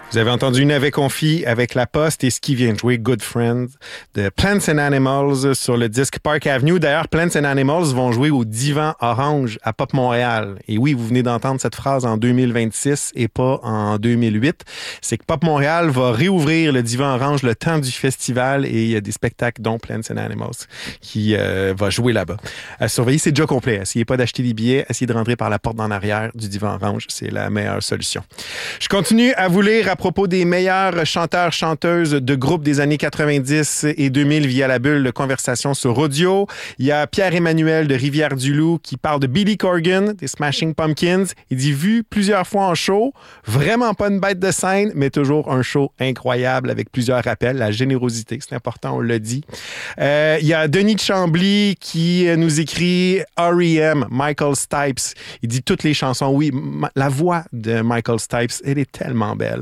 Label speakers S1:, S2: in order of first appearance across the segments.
S1: Vous avez entendu Navet Confi avec La Poste et ce qui vient de jouer Good Friends de Plants and Animals sur le disque Park Avenue. D'ailleurs, Plants and Animals vont jouer au Divan Orange à Pop Montréal. Et oui, vous venez d'entendre cette phrase en 2026 et pas en 2008. C'est que Pop Montréal va réouvrir le Divan Orange le temps du festival et il y a des spectacles dont Plants and Animals qui va jouer là-bas. À surveiller, c'est déjà complet. Essayez pas d'acheter des billets, essayez de rentrer par la porte d'en arrière du Divan Orange. C'est la meilleure solution. Je continue à vous lire à propos des meilleurs chanteurs-chanteuses de groupes des années 90 et 2000 via la bulle de conversation sur audio. Il y a Pierre-Emmanuel de Rivière-du-Loup qui parle de Billy Corgan, des Smashing Pumpkins. Il dit « Vu plusieurs fois en show, vraiment pas une bête de scène, mais toujours un show incroyable avec plusieurs rappels. La générosité, c'est important, on l'a dit. » Il y a Denis de Chambly qui nous écrit R.E.M., Michael Stipes. Il dit toutes les chansons. Oui, la voix de Michael Stipes, elle est tellement belle.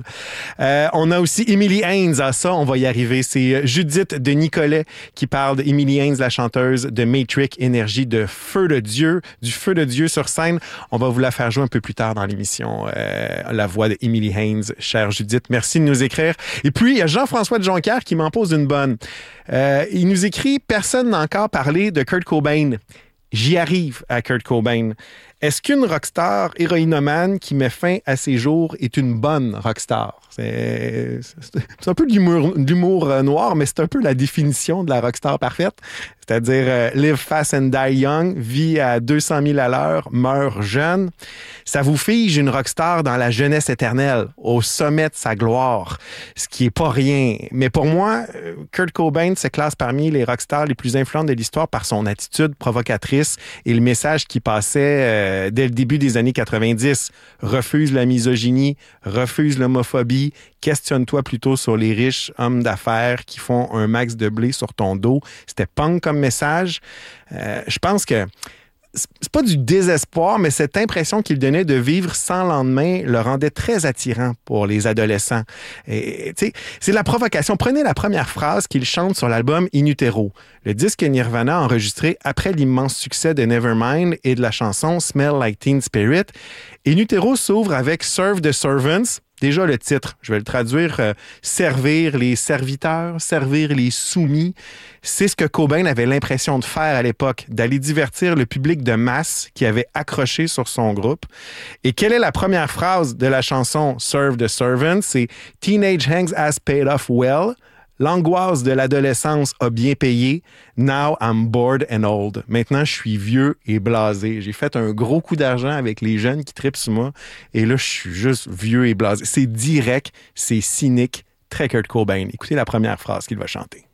S1: On a aussi Emily Haynes. Ah, ça, on va y arriver. C'est Judith de Nicolet qui parle d'Emily Haynes, la chanteuse de Matrix Énergie de Feu de Dieu, du Feu de Dieu sur scène. On va vous la faire jouer un peu plus tard dans l'émission. La voix d'Emily Haynes, chère Judith. Merci de nous écrire. Et puis, il y a Jean-François de Jonquière qui m'en pose une bonne. Il nous écrit « Personne n'a encore parlé de Kurt Cobain. J'y arrive à Kurt Cobain. Est-ce qu'une rockstar héroïnomane qui met fin à ses jours est une bonne rockstar? » C'est un peu de l'humour noir, mais c'est un peu la définition de la rockstar parfaite. C'est-à-dire live fast and die young, vit à 200 000 à l'heure, meurt jeune. Ça vous fige une rockstar dans la jeunesse éternelle, au sommet de sa gloire, ce qui est pas rien. Mais pour moi, Kurt Cobain se classe parmi les rockstars les plus influentes de l'histoire par son attitude provocatrice et le message qui passait dès le début des années 90. Refuse la misogynie, refuse l'homophobie, questionne-toi plutôt sur les riches hommes d'affaires qui font un max de blé sur ton dos. C'était punk comme message. Je pense que c'est pas du désespoir, mais cette impression qu'il donnait de vivre sans lendemain le rendait très attirant pour les adolescents. Et, c'est de la provocation. Prenez la première phrase qu'il chante sur l'album In Utero, le disque Nirvana enregistré après l'immense succès de Nevermind et de la chanson Smell Like Teen Spirit. In Utero s'ouvre avec Serve the Servants. Déjà, le titre, je vais le traduire, servir les serviteurs, servir les soumis. C'est ce que Cobain avait l'impression de faire à l'époque, d'aller divertir le public de masse qui avait accroché sur son groupe. Et quelle est la première phrase de la chanson Serve the Servant? C'est « Teenage hangs has paid off well ». L'angoisse de l'adolescence a bien payé. Now I'm bored and old. Maintenant, je suis vieux et blasé. J'ai fait un gros coup d'argent avec les jeunes qui tripent sur moi. Et là, je suis juste vieux et blasé. C'est direct, c'est cynique. Très Kurt Cobain. Écoutez la première phrase qu'il va chanter.